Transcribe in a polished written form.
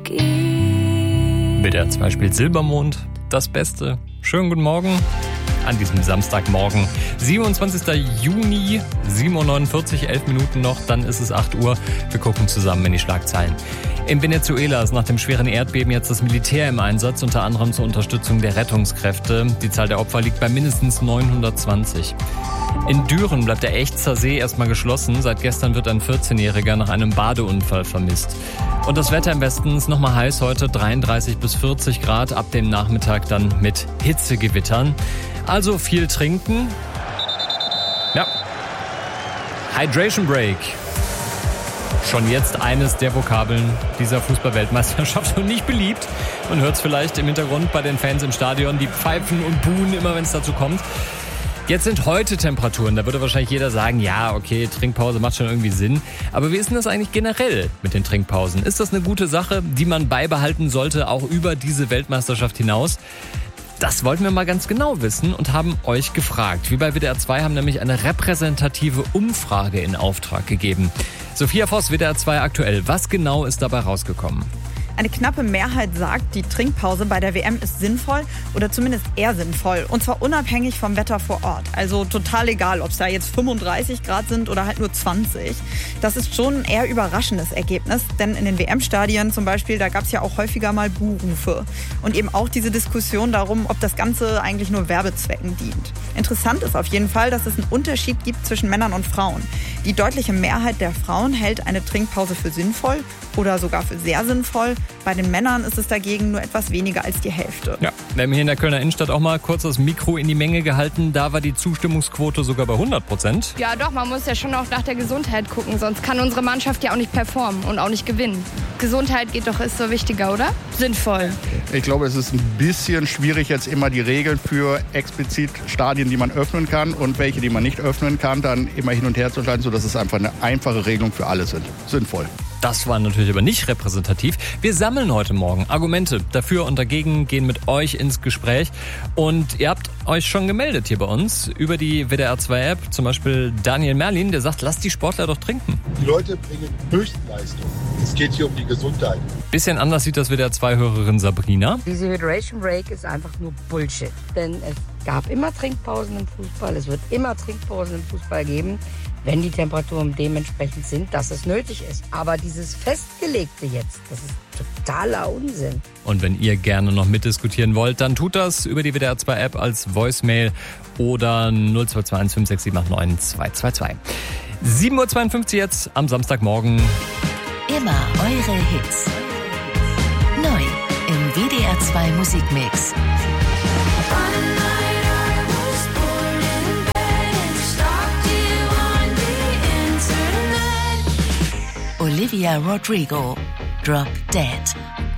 ihm. WDR 2 spielt Silbermond, das Beste. Schönen guten Morgen an diesem Samstagmorgen. 27. Juni, 7.49 Uhr, 11 Minuten noch, dann ist es 8 Uhr. Wir gucken zusammen in die Schlagzeilen. In Venezuela ist nach dem schweren Erdbeben jetzt das Militär im Einsatz, unter anderem zur Unterstützung der Rettungskräfte. Die Zahl der Opfer liegt bei mindestens 920. In Düren bleibt der Echzer See erstmal geschlossen. Seit gestern wird ein 14-Jähriger nach einem Badeunfall vermisst. Und das Wetter im Westen ist nochmal heiß heute, 33 bis 40 Grad, ab dem Nachmittag dann mit Hitzegewittern. Also viel trinken. Ja. Hydration Break. Schon jetzt eines der Vokabeln dieser Fußball-Weltmeisterschaft und nicht beliebt. Man hört es vielleicht im Hintergrund bei den Fans im Stadion, die pfeifen und buhen immer, wenn es dazu kommt. Jetzt sind heute Temperaturen, da würde wahrscheinlich jeder sagen, ja, okay, Trinkpause macht schon irgendwie Sinn. Aber wie ist denn das eigentlich generell mit den Trinkpausen? Ist das eine gute Sache, die man beibehalten sollte, auch über diese Weltmeisterschaft hinaus? Das wollten wir mal ganz genau wissen und haben euch gefragt. Wir bei WDR 2 haben nämlich eine repräsentative Umfrage in Auftrag gegeben. Sophia Voss, WDR 2 aktuell. Was genau ist dabei rausgekommen? Eine knappe Mehrheit sagt, die Trinkpause bei der WM ist sinnvoll oder zumindest eher sinnvoll. Und zwar unabhängig vom Wetter vor Ort. Also total egal, ob es da jetzt 35 Grad sind oder halt nur 20. Das ist schon ein eher überraschendes Ergebnis. Denn in den WM-Stadien zum Beispiel, da gab es ja auch häufiger mal Buhrufe. Und eben auch diese Diskussion darum, ob das Ganze eigentlich nur Werbezwecken dient. Interessant ist auf jeden Fall, dass es einen Unterschied gibt zwischen Männern und Frauen. Die deutliche Mehrheit der Frauen hält eine Trinkpause für sinnvoll oder sogar für sehr sinnvoll. Bei den Männern ist es dagegen nur etwas weniger als die Hälfte. Ja, wir haben hier in der Kölner Innenstadt auch mal kurz das Mikro in die Menge gehalten. Da war die Zustimmungsquote sogar bei 100%. Ja doch, man muss ja schon auch nach der Gesundheit gucken, sonst kann unsere Mannschaft ja auch nicht performen und auch nicht gewinnen. Gesundheit ist so wichtiger, oder? Sinnvoll. Ich glaube, es ist ein bisschen schwierig, jetzt immer die Regeln für explizit Stadien, die man öffnen kann und welche, die man nicht öffnen kann, dann immer hin und her zu entscheiden, sodass es einfach eine einfache Regelung für alle sind. Sinnvoll. Das war natürlich aber nicht repräsentativ. Wir sammeln heute Morgen Argumente dafür und dagegen, gehen mit euch ins Gespräch. Und ihr habt euch schon gemeldet hier bei uns über die WDR 2 App. Zum Beispiel Daniel Merlin, der sagt, lasst die Sportler doch trinken. Die Leute bringen Höchstleistung. Es geht hier um die Gesundheit. Bisschen anders sieht das WDR 2 Hörerin Sabrina. Diese Hydration Break ist einfach nur Bullshit. Denn es gab immer Trinkpausen im Fußball. Es wird immer Trinkpausen im Fußball geben, wenn die Temperaturen dementsprechend sind, dass es nötig ist. Aber dieses Festgelegte jetzt, das ist totaler Unsinn. Und wenn ihr gerne noch mitdiskutieren wollt, dann tut das über die WDR 2 App als Voicemail oder 0221 56789 222. 7.52 Uhr jetzt am Samstagmorgen. Immer eure Hits. Neu im WDR 2 Musikmix. Olivia Rodrigo, Drop Dead.